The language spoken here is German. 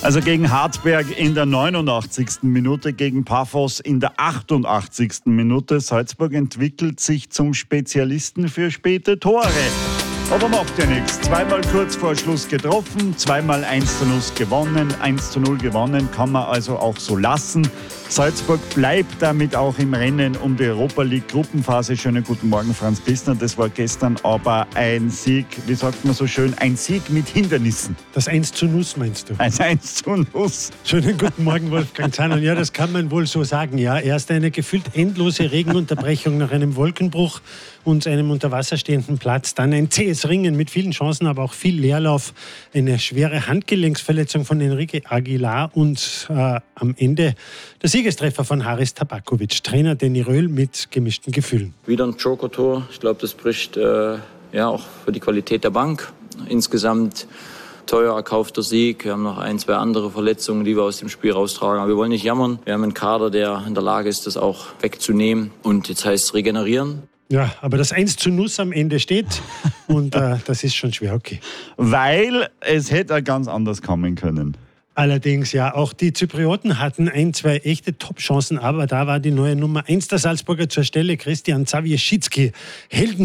Also gegen Hartberg in der 89. Minute, gegen Paphos in der 88. Minute. Salzburg entwickelt sich zum Spezialisten für späte Tore. Aber macht ja nichts. Zweimal kurz vor Schluss getroffen, zweimal 1:0 gewonnen. 1:0 gewonnen kann man also auch so lassen. Salzburg bleibt damit auch im Rennen um die Europa League Gruppenphase. Schönen guten Morgen, Franz Bissner. Das war gestern aber ein Sieg, wie sagt man so schön, ein Sieg mit Hindernissen. Das 1:0 meinst du? Ein 1:0. Schönen guten Morgen, Wolfgang Zahner. Ja, das kann man wohl so sagen. Ja, erst eine gefühlt endlose Regenunterbrechung nach einem Wolkenbruch und einem unter Wasser stehenden Platz. Dann ein zähes Ringen mit vielen Chancen, aber auch viel Leerlauf. Eine schwere Handgelenksverletzung von Enrique Aguilar und am Ende der Siegestreffer von Haris Tabakovic. Trainer Danny Röhl mit gemischten Gefühlen. Wieder ein Joker-Tor. Ich glaube, das spricht auch für die Qualität der Bank. Insgesamt teuer erkaufter Sieg. Wir haben noch 1, 2 andere Verletzungen, die wir aus dem Spiel raustragen. Aber wir wollen nicht jammern. Wir haben einen Kader, der in der Lage ist, das auch wegzunehmen. Und jetzt heißt es regenerieren. Ja, aber das 1:0 am Ende steht und das ist schon schwer, okay. Weil es hätte ganz anders kommen können. Allerdings, ja, auch die Zyprioten hatten 1, 2 echte Top-Chancen, aber da war die neue Nummer 1 der Salzburger zur Stelle, Christian Zawieschicki.